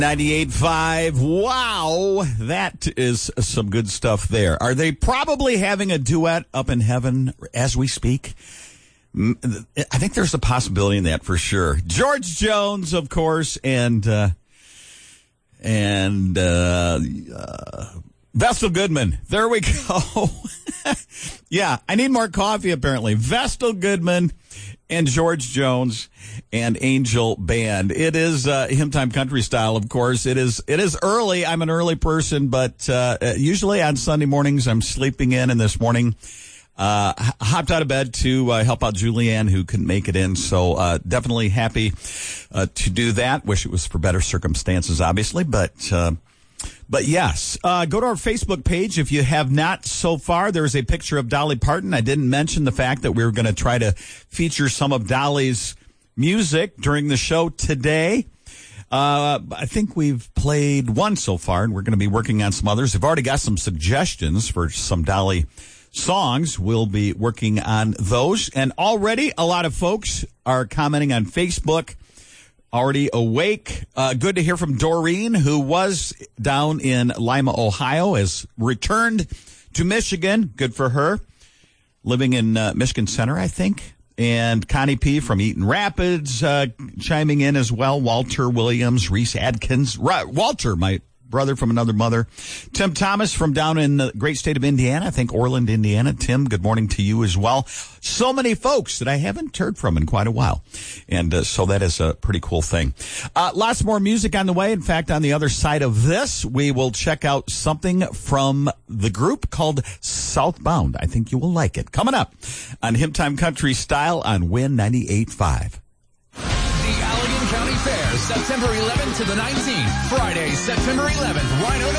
98.5. Wow, that is some good stuff there. Are they probably having a duet up in heaven as we speak? I think there's a possibility in that for sure. George Jones, of course, and Vestal Goodman. There we go. Yeah, I need more coffee apparently. Vestal Goodman and George Jones and Angel Band. It is Hymn Time Country Style, of course. It is early. I'm an early person, but usually on Sunday mornings I'm sleeping in, and this morning hopped out of bed to help out Julianne, who couldn't make it in. So definitely happy to do that. Wish it was for better circumstances, obviously, but yes, go to our Facebook page if you have not so far. There's a picture of Dolly Parton. I didn't mention the fact that we were going to try to feature some of Dolly's music during the show today. I think we've played one so far, and we're going to be working on some others. I've already got some suggestions for some Dolly songs. We'll be working on those. And already a lot of folks are commenting on Facebook. Already awake. Good to hear from Doreen, who was down in Lima, Ohio, has returned to Michigan. Good for her. Living in Michigan Center, I think. And Connie P. from Eaton Rapids chiming in as well. Walter Williams, Reese Adkins. Walter, my brother from another mother. Tim Thomas from down in the great state of Indiana, I think Orland, Indiana. Tim, good morning to you as well. So many folks that I haven't heard from in quite a while. And so that is a pretty cool thing. Lots more music on the way. In fact, on the other side of this, we will check out something from the group called Southbound. I think you will like it. Coming up on Hymn Time Country Style on Win 98.5. The Allegan County Fair, September 11th to the 19th. Friday, September 11th, Rhino